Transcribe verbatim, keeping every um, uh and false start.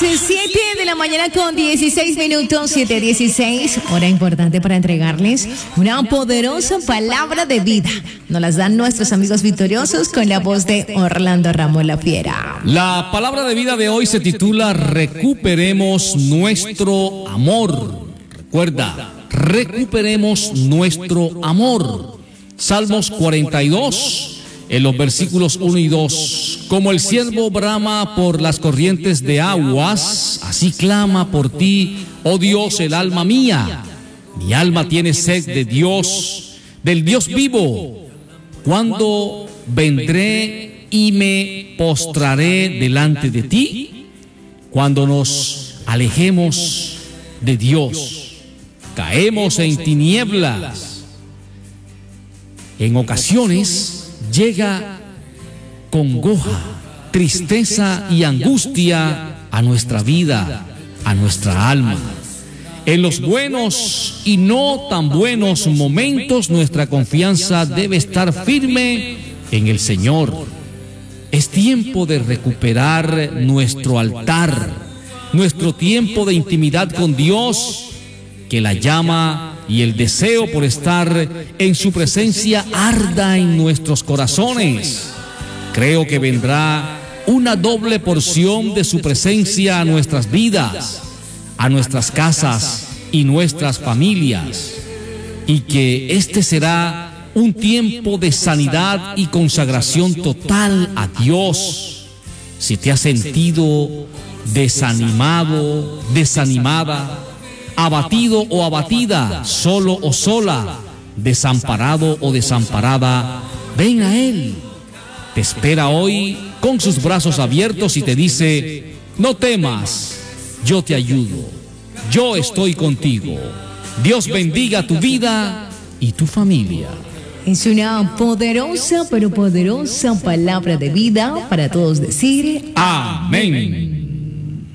siete de la mañana con dieciséis minutos, siete dieciséis, hora importante para entregarles una poderosa palabra de vida. Nos las dan nuestros amigos victoriosos con la voz de Orlando Ramos La Fiera. La palabra de vida de hoy se titula Recuperemos nuestro amor. Recuerda, recuperemos nuestro amor. Salmos cuarenta y dos, en los versículos uno y dos. Como el ciervo brama por las corrientes de aguas, así clama por ti, oh Dios, el alma mía. Mi alma tiene sed de Dios, del Dios vivo. ¿Cuándo vendré y me postraré delante de ti? Cuando nos alejemos de Dios, caemos en tinieblas. En ocasiones llega congoja, tristeza y angustia a nuestra vida, a nuestra alma. En los buenos y no tan buenos momentos, nuestra confianza debe estar firme en el Señor. Es tiempo de recuperar nuestro altar, nuestro tiempo de intimidad con Dios, que la llama y el deseo por estar en su presencia arda en nuestros corazones. Creo que vendrá una doble porción de su presencia a nuestras vidas, a nuestras casas y nuestras familias, y que este será un tiempo de sanidad y consagración total a Dios. Si te has sentido desanimado, desanimada, abatido o abatida, solo o sola, desamparado o desamparada, ven a Él. Te espera hoy con sus brazos abiertos y te dice: no temas, yo te ayudo, yo estoy contigo. Dios bendiga tu vida y tu familia. Es una poderosa, pero poderosa palabra de vida para todos decir amén.